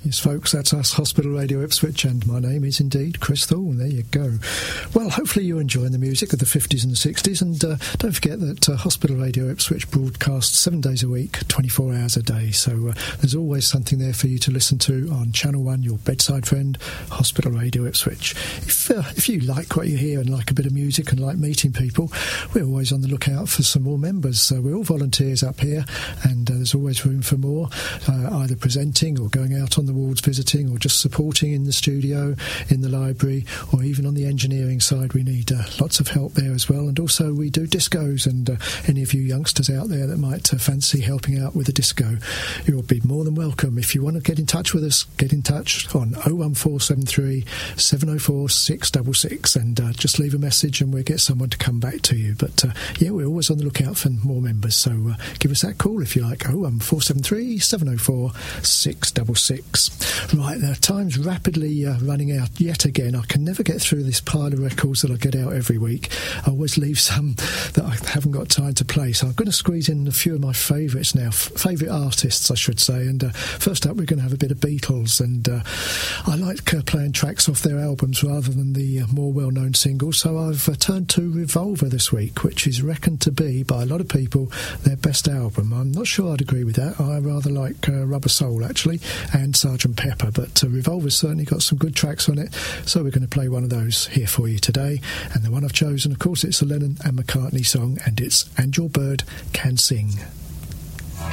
Yes, folks, that's us, Hospital Radio Ipswich, and my name is indeed Chris Thorne. There you go. Well, hopefully you're enjoying the music of the 50s and the 60s, and don't forget that Hospital Radio Ipswich broadcasts 7 days a week, 24 hours a day, so there's always something there for you to listen to on Channel 1, your bedside friend, Hospital Radio Ipswich. If you like what you hear and like a bit of music and like meeting people, we're always on the lookout for some more members. So we're all volunteers up here, and there's always room for more, either presenting or going out on the wards visiting or just supporting in the studio, in the library, or even on the engineering side. We need lots of help there as well. And also we do discos, and any of you youngsters out there that might fancy helping out with a disco, you'll be more than welcome. If you want to get in touch with us, get in touch on 01473 704 666 and just leave a message and we'll get someone to come back to you. But yeah, we're always on the lookout for more members, so give us that call if you like. 01473 704 666. Right, now time's rapidly running out yet again. I can never get through this pile of records that I get out every week. I always leave some that I haven't got time to play, so I'm going to squeeze in a few of my favourites now, favourite artists I should say. And first up we're going to have a bit of Beatles, and I like playing tracks off their albums rather than the more well-known singles, so I've turned to Revolver this week, which is reckoned to be by a lot of people their best album. I'm not sure I'd agree with that. I rather like Rubber Soul actually, and Sgt. Pepper, but Revolver's certainly got some good tracks on it, so we're going to play one of those here for you today. And the one I've chosen, of course, it's a Lennon and McCartney song, and it's And Your Bird Can Sing.